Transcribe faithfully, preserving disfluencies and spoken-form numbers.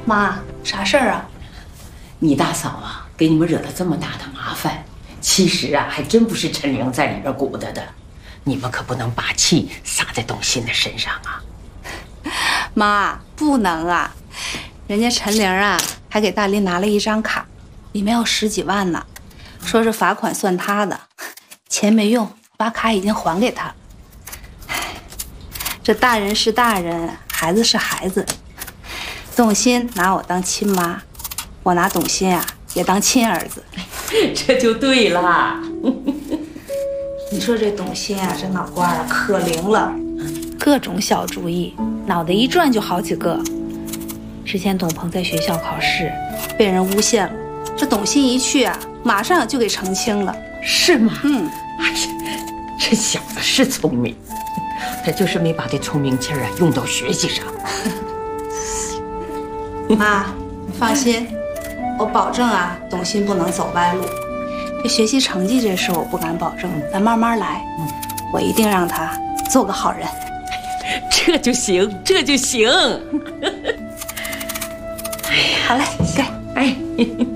妈，啥事儿啊？ 你大嫂啊，给你们惹了这么大的麻烦，其实啊，还真不是陈玲在里边鼓捣的，你们可不能把气撒在董欣的身上啊！ 妈，不能啊，人家陈玲啊，还给大林拿了一张卡，里面有十几万呢，说是罚款算他的，钱没用，把卡已经还给他。这大人是大人，孩子是孩子。董欣拿我当亲妈，我拿董欣啊也当亲儿子， 这就对了。 你说这董欣啊，这脑瓜啊可灵了，各种小主意，脑袋一转就好几个。之前董鹏在学校考试被人诬陷了，这董欣一去啊，马上就给澄清了。 是吗？ 嗯， 哎呀，这小子是聪明，他就是没把这聪明劲儿啊用到学习上。 妈，你放心，我保证啊，董欣不能走歪路。这学习成绩这事我不敢保证，咱慢慢来。嗯，我一定让他做个好人。 这就行，这就行。 哎呀，好嘞，干！ 哎。